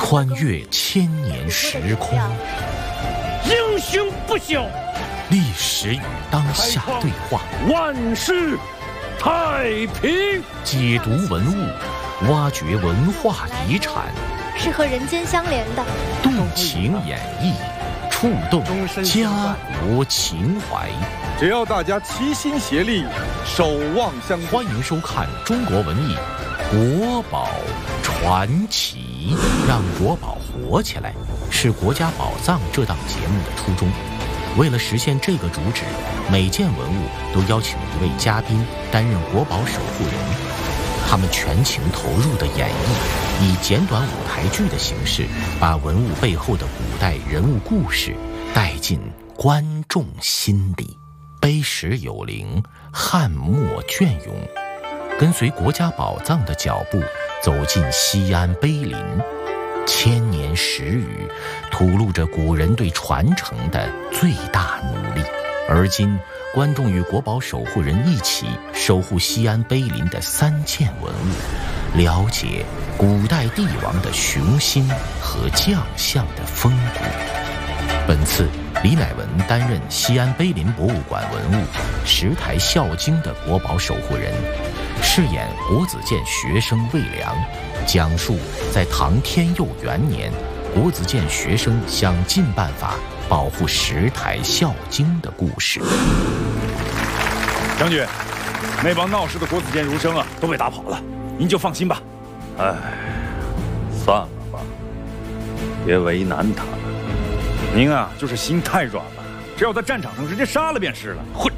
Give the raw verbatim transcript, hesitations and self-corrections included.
穿越千年时空， 英雄不朽， 历史与当下对话， 万事太平。 解读文物，挖掘文化遗产， 是和人间相连的动情演绎，触动家国情怀。 只要大家齐心协力，守望相助。 欢迎收看《中国文艺国宝传奇》，让国宝活起来，是国家宝藏这档节目的初衷。为了实现这个主旨，每件文物都邀请一位嘉宾担任国宝守护人，他们全情投入的演绎，以简短舞台剧的形式，把文物背后的古代人物故事带进观众心里。碑石有灵，汉墨隽永，跟随国家宝藏的脚步，走进西安碑林。千年时雨，吐露着古人对传承的最大努力。而今，观众与国宝守护人一起守护西安碑林的三件文物，了解古代帝王的雄心和将相的风骨。本次李乃文担任西安碑林博物馆文物石台孝经的国宝守护人，饰演国子监学生魏良，讲述在唐天佑元年，国子监学生想尽办法保护石台孝经的故事。 将军，那帮闹事的国子监儒生啊，都被打跑了，您就放心吧。 哎，算了吧，别为难他们。 您啊，就是心太软了，只要在战场上直接杀了便是了。混